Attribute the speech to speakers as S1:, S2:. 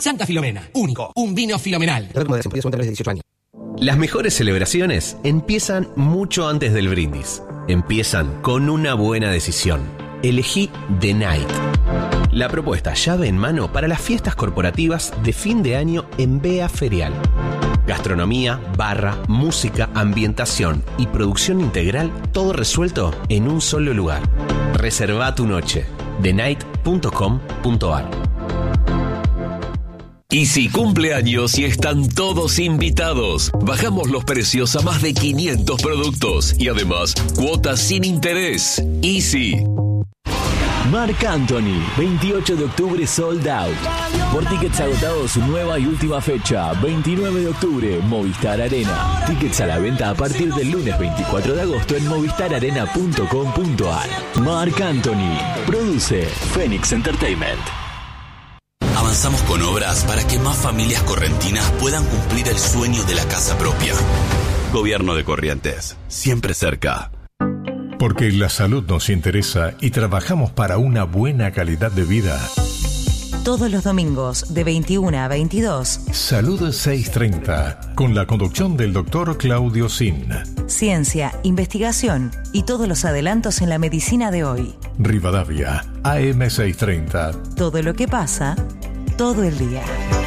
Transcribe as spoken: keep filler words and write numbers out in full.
S1: Santa Filomena, único, un vino filomenal.
S2: dieciocho años. Las mejores celebraciones empiezan mucho antes del brindis. Empiezan con una buena decisión. Elegí The Night, la propuesta llave en mano para las fiestas corporativas de fin de año en Bea Ferial. Gastronomía, barra, música, ambientación y producción integral, todo resuelto en un solo lugar. Reserva tu noche. the night punto com punto a r.
S3: Easy cumpleaños y están todos invitados. Bajamos los precios a más de quinientos productos y además cuotas sin interés. Easy.
S4: Marc Anthony, veintiocho de octubre sold out. Por tickets agotados, nueva y última fecha, veintinueve de octubre, Movistar Arena. Tickets a la venta a partir del lunes veinticuatro de agosto en movistar arena punto com punto a r. Marc Anthony, produce Phoenix Entertainment.
S5: Avanzamos con obras para que más familias correntinas puedan cumplir el sueño de la casa propia. Gobierno de Corrientes, siempre cerca.
S6: Porque la salud nos interesa y trabajamos para una buena calidad de vida.
S7: Todos los domingos de veintiuna a veintidós.
S6: Salud seiscientos treinta, con la conducción del doctor Claudio Sin.
S7: Ciencia, investigación y todos los adelantos en la medicina de hoy.
S6: Rivadavia, A M seiscientos treinta.
S7: Todo lo que pasa, todo el día.